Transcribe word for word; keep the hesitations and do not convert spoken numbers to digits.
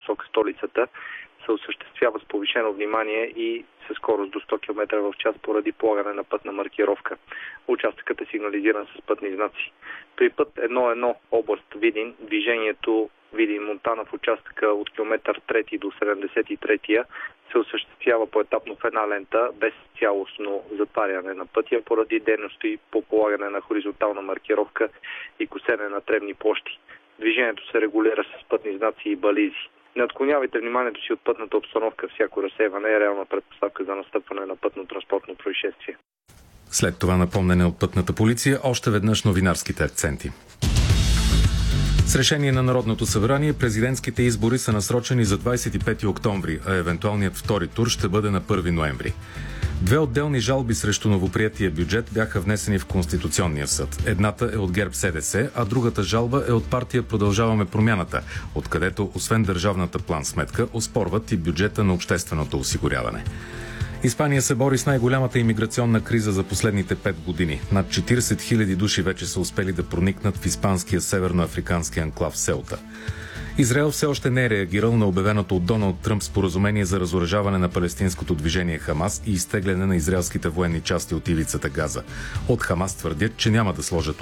посока столицата се осъществява с повишено внимание и със скорост до сто километра в час поради полагане на пътна маркировка. Участъкът е сигнализиран с пътни знаци. При път едно едно област Видин, движението Видин-Монтана в участъка от километър трети до седемдесет и трети се осъществява поетапно в една лента, без цялостно затваряне на пътя, поради дейности по полагане на хоризонтална маркировка и косене на тревни площи. Движението се регулира с пътни знаци и бализи. Не отклонявайте вниманието си от пътната обстановка. Всяко разсейване е реална предпоставка за настъпване на пътно-транспортно происшествие. След това напомнене от пътната полиция, още веднъж новинарските акценти. С решение на Народното събрание президентските избори са насрочени за двадесет и пети октомври, а евентуалният втори тур ще бъде на първи ноември. Две отделни жалби срещу новоприетия бюджет бяха внесени в Конституционния съд. Едната е от ГЕРБ СДС, а другата жалба е от партия Продължаваме промяната, откъдето освен държавната план-сметка оспорват и бюджета на общественото осигуряване. Испания се бори с най-голямата имиграционна криза за последните пет години. Над четиридесет хиляди души вече са успели да проникнат в испанския северноафрикански анклав Селта. Израел все още не е реагирал на обявеното от Доналд Тръмп споразумение за разоръжаване на палестинското движение Хамас и изтегляне на израелските военни части от ивицата Газа. От Хамас твърдят, че няма да сложат